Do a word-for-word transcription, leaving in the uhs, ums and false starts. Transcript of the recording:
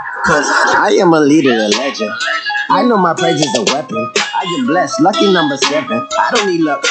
Cause I am a leader, a legend. I know my praise is a weapon. I am blessed, lucky number seven. I don't need luck.